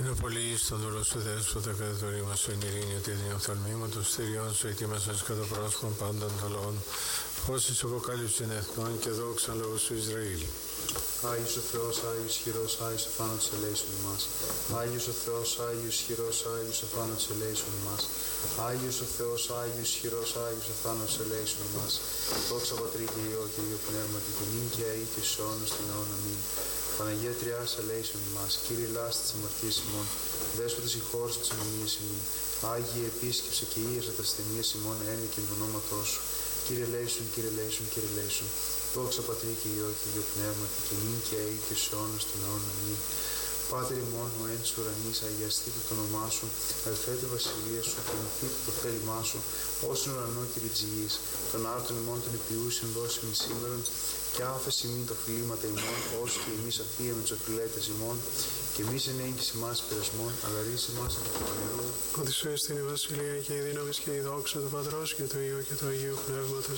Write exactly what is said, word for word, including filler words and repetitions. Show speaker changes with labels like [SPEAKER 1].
[SPEAKER 1] Είναι πολύ στον δούλο σου Δέσποτα, κατά το ρήμα σου εν ειρήνη, ότι διοφθαλμήμα των στηριών σου, ετοίμασας κατά πρόσωπον πάντων των λαών, φώσεις αποκάλυψην εθνών και δόξαν λόγω σου Ισραήλ.
[SPEAKER 2] Άγιος ο Θεός, Άγιος χειρός, Άγιος ο θάνατος ελέησον ημάς. Άγιος ο Θεός, Άγιος χειρός, Άγιος ο θάνατος ελέησον ημάς. Άγιος ο Θεός, Άγιος χειρός, Άγιος ο θάνατος ελέησον ημάς. Δόξα Πατρί και Υιό και Υιό Πνεύματι και νυν και αεί και στους αιώνας των αιώνων. Αμήν. Παναγία Τριάς ελέησον ημάς. Κύριε λάστη της αμαρτίας ημών, Δέσποτας η χώρος της αμαρτίας ημών. Άγιε επίσκεψε και ίεσα τα ασθενείας ημών ένικεν του ονόματός σου. Κύριε λέησον, Κύριε λέησον, Κύριε λέησον. Δόξα Πατρί και Υιό και Υιό Πνεύματι και νυν και αεί και στους αιώνας των αιώνων. Αμήν. Πάτερ ημών ο εν της ουρανής, αγιαστήτω το όνομά σου, ελθέτω η βασιλεία σου, γεννηθήτω το θέλημά σου, ως τον ουρανό και της γης. Τον άρτον ημών των υπηούσιν δώσιμην σήμερον, και άφεση ημίν τα οφειλήματα ημών, όσο και εμείς αφίεμεν τους οφειλέτες ημών, και εμείς εν έγκυς ημάς πειρασμών, αλλά ρίσε ημάς από το πανερού.
[SPEAKER 1] Ότι σου έστεινε η βασιλεία και η δύναμη και η δόξα του Πατρός και του Υιού και του Αγίου Πνεύματος,